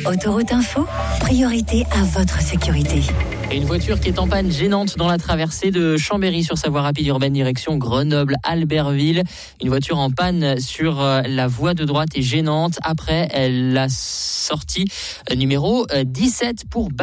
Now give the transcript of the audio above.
Autoroute Info, priorité à votre sécurité. Et une voiture qui est en panne gênante dans la traversée de Chambéry sur sa voie rapide urbaine direction Grenoble-Albertville. Une voiture en panne sur la voie de droite est gênante. Après, la sortie numéro 17 pour